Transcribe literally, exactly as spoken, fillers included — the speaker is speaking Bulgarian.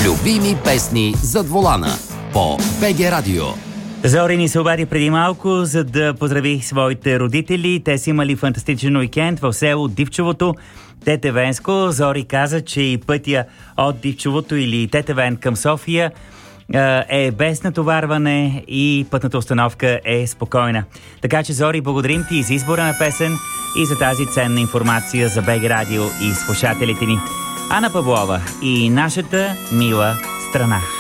Любими песни зад волана по БГ Радио. Зори ни се обади преди малко, за да поздрави своите родители. Те са имали фантастичен уикенд в село Дивчовото, Тетевенско. Зори каза, че и пътя от Дивчовото или Тетевен към София е без натоварване и пътната установка е спокойна. Така че, Зори, благодарим ти за избора на песен и за тази ценна информация за БГ Радио и слушателите ни. Ана Павлова и нашата мила страна.